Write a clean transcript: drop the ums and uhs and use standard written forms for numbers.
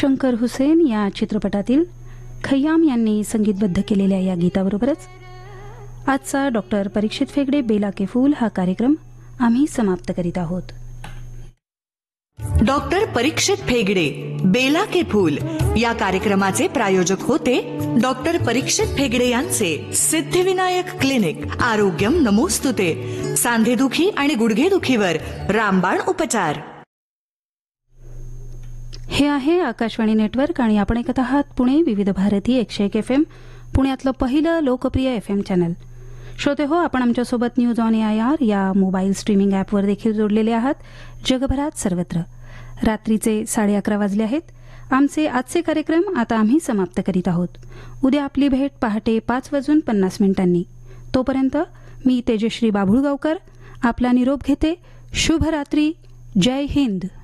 शंकर हुसेन या चित्रपटातील खय्याम यांनी संगीतबद्ध केलेल्या या गीताबरोबरच आजचा डॉक्टर परीक्षित फेगडे बेला के फूल हा कार्यक्रम आम्ही समाप्त करीत आहोत. डॉक्टर परीक्षित फेगडे बेला के फूल या कार्यक्रमाचे प्रायोजक होते डॉक्टर परीक्षित फेगडे यांचे सिद्धिविनायक क्लिनिक. आरोग्यम नमोस्तुते. सांधेदुखी आणि गुडघेदुखीवर रामबाण उपचार. हे आहे आकाशवाणी नेटवर्क आणि आपण ऐकत आहात पुणे विविध भारती 101 FM, पुण्यातलं पहिलं लोकप्रिय FM चॅनल. श्रोते हो, आपण आमच्यासोबत न्यूज ऑन AIR या मोबाईल स्ट्रीमिंग ॲपवर देखील जोडलेले आहात. जगभरात सर्वत्र रात्रीचे 11:30 वाजले आहेत. आमचे आजचे कार्यक्रम आता आम्ही समाप्त करीत आहोत. उद्या आपली भेट पहाटे 5:50 तोपर्यंत मी तेजश्री बाभुळगावकर आपला निरोप घेते. शुभ रात्री. जय हिंद.